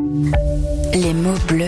Les mots bleus.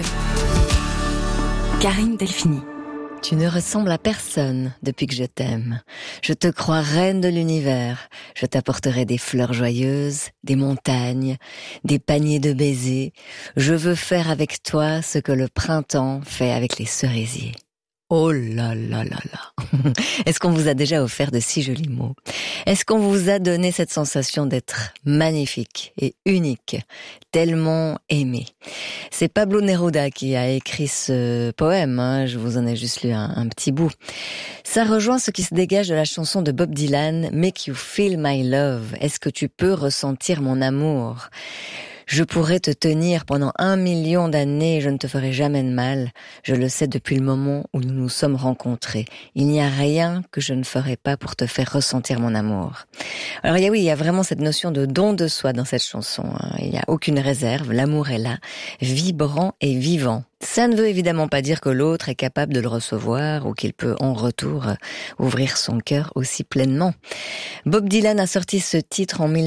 Karine Delphini. Tu ne ressembles à personne depuis que je t'aime. Je te crois reine de l'univers. Je t'apporterai des fleurs joyeuses, des montagnes, des paniers de baisers. Je veux faire avec toi ce que le printemps fait avec les cerisiers. Oh là là là là. Est-ce qu'on vous a déjà offert de si jolis mots? Est-ce qu'on vous a donné cette sensation d'être magnifique et unique, tellement aimé? C'est Pablo Neruda qui a écrit ce poème, je vous en ai juste lu un petit bout. Ça rejoint ce qui se dégage de la chanson de Bob Dylan, Make You Feel My Love. Est-ce que tu peux ressentir mon amour? Je pourrais te tenir pendant 1 million d'années et je ne te ferai jamais de mal. Je le sais depuis le moment où nous nous sommes rencontrés. Il n'y a rien que je ne ferai pas pour te faire ressentir mon amour. Alors il y a vraiment cette notion de don de soi dans cette chanson. Il n'y a aucune réserve, l'amour est là, vibrant et vivant. Ça ne veut évidemment pas dire que l'autre est capable de le recevoir ou qu'il peut en retour ouvrir son cœur aussi pleinement. Bob Dylan a sorti ce titre en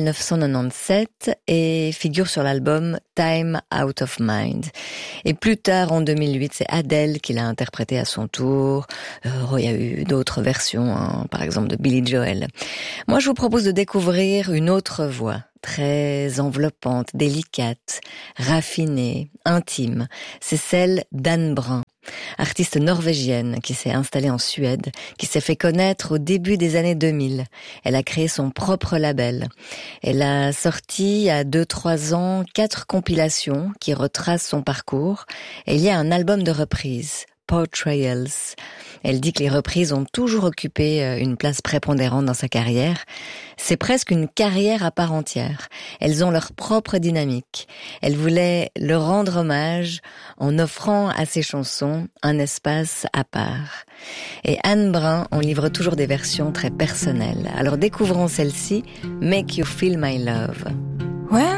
1997 et figure sur l'album Time Out of Mind. Et plus tard, en 2008, c'est Adele qui l'a interprété à son tour. Il y a eu d'autres versions, par exemple de Billy Joel. Moi, je vous propose de découvrir une autre voix. Très enveloppante, délicate, raffinée, intime. C'est celle d'Anne Brun, artiste norvégienne qui s'est installée en Suède, qui s'est fait connaître au début des années 2000. Elle a créé son propre label. Elle a sorti il y a 2-3 ans 4 compilations qui retracent son parcours. Et il y a un album de reprises, Portrayals. Elle dit que les reprises ont toujours occupé une place prépondérante dans sa carrière. C'est presque une carrière à part entière. Elles ont leur propre dynamique. Elle voulait leur rendre hommage en offrant à ses chansons un espace à part. Et Anne Brun en livre toujours des versions très personnelles. Alors découvrons celle-ci, Make You Feel My Love. When